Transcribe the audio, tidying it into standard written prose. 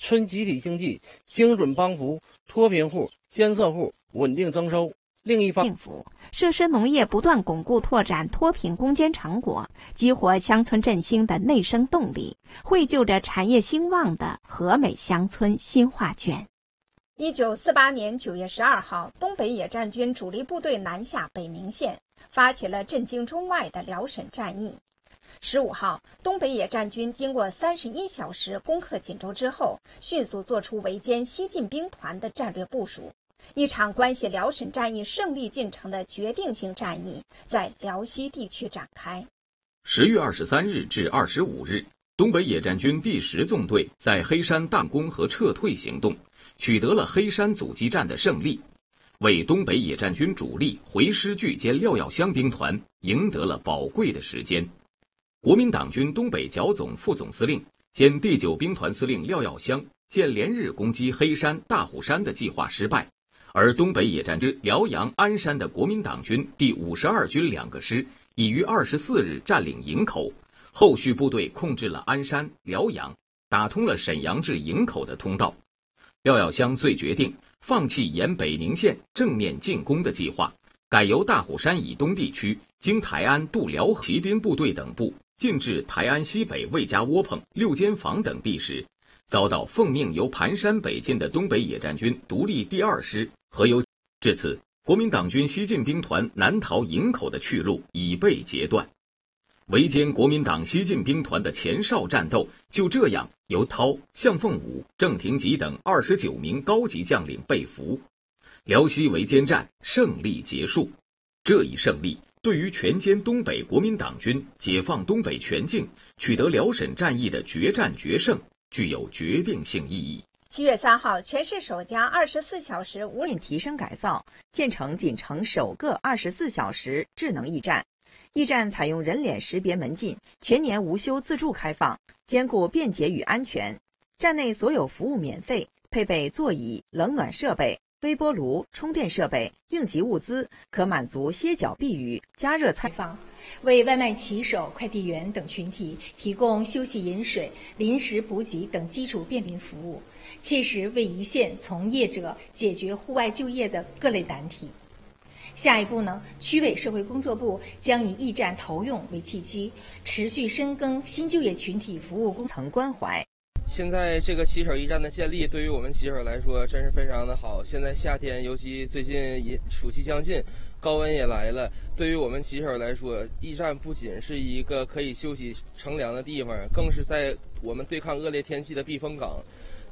村集体经济，精准帮扶脱贫户、监测户，稳定增收。另一方， 政府设施农业不断巩固拓展脱贫攻坚成果，激活乡村振兴的内生动力，绘就着产业兴旺的和美乡村新画卷。 1948年9月12号，东北野战军主力部队南下北宁县，发起了震惊中外的辽沈战役。15号，东北野战军经过31小时攻克锦州之后，迅速做出围歼西进兵团的战略部署。一场关系辽沈战役胜利进程的决定性战役在辽西地区展开。 10月23日至25日，东北野战军第10纵队在黑山弹弓和撤退行动，取得了黑山阻击战的胜利，为东北野战军主力回师聚歼廖耀湘兵团赢得了宝贵的时间。国民党军东北剿总副总司令兼第9兵团司令廖耀湘见连日攻击黑山、大虎山的计划失败，而东北野战军辽阳、鞍山的国民党军第52军2个师已于24日占领营口，后续部队控制了鞍山、辽阳，打通了沈阳至营口的通道。廖耀湘遂决定放弃沿北宁县正面进攻的计划，改由大虎山以东地区经台安渡辽骑兵部队等部进至台安西北魏家窝棚、六间房等地时，遭到奉命由盘山北进的东北野战军独立第2师和由。至此，国民党军西进兵团南逃营口的去路已被截断。围歼国民党西进兵团的前哨战斗就这样由涛、向凤武、郑廷吉等29名高级将领被俘，辽西围歼战胜利结束。这一胜利对于全歼东北国民党军、解放东北全境、取得辽沈战役的决战决胜具有决定性意义。 7月3号，全市首家24小时无人提升改造，建成锦城首个24小时智能驿站。驿站采用人脸识别门禁，全年无休自助开放，兼顾便捷与安全。站内所有服务免费，配备座椅、冷暖设备、微波炉、充电设备、应急物资，可满足歇脚避雨、加热餐放，为外卖骑手、快递员等群体提供休息饮水、临时补给等基础便民服务，切实为一线从业者解决户外就业的各类难题。下一步呢，区委社会工作部将以驿站投用为契机，持续深耕新就业群体服务工层关怀。 现在这个骑手驿站的建立，对于我们骑手来说真是非常的好。现在夏天，尤其最近暑期将近，高温也来了，对于我们骑手来说，驿站不仅是一个可以休息乘凉的地方，更是在我们对抗恶劣天气的避风港。